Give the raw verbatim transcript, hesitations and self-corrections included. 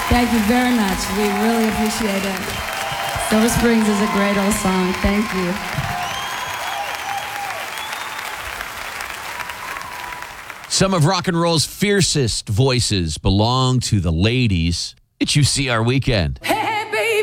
Thank you very much. We really appreciate it. Silver Springs is a great old song. Thank you. Some of rock and roll's fiercest voices belong to the ladies. It's U C R Weekend. Hey!